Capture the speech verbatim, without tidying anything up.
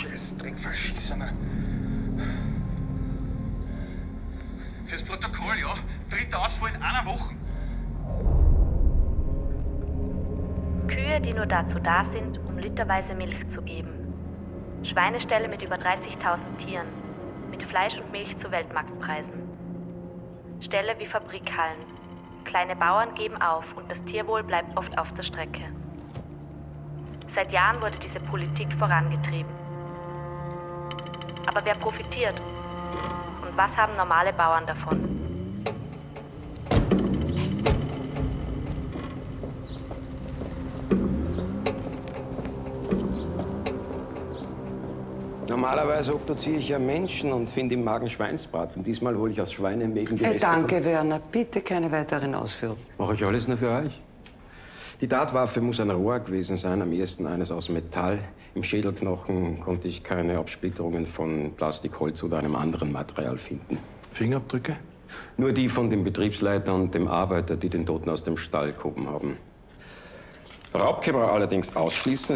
Scheiß Dreckverschissener. Fürs Protokoll, ja. Dritter Ausfall in einer Woche. Kühe, die nur dazu da sind, um literweise Milch zu geben. Schweineställe mit über dreißigtausend Tieren, mit Fleisch und Milch zu Weltmarktpreisen. Ställe wie Fabrikhallen. Kleine Bauern geben auf und das Tierwohl bleibt oft auf der Strecke. Seit Jahren wurde diese Politik vorangetrieben. Aber wer profitiert? Und was haben normale Bauern davon? Normalerweise obduziere ich ja Menschen und finde im Magen Schweinsbraten. Diesmal hole ich aus Schweinemägen die Äh, Reste danke, von... Werner. Bitte keine weiteren Ausführungen. Mache ich alles nur für euch. Die Tatwaffe muss ein Rohr gewesen sein, am ehesten eines aus Metall. Im Schädelknochen konnte ich keine Absplitterungen von Plastik, Holz oder einem anderen Material finden. Fingerabdrücke? Nur die von dem Betriebsleiter und dem Arbeiter, die den Toten aus dem Stall gehoben haben. Raubkämmerer allerdings ausschließen.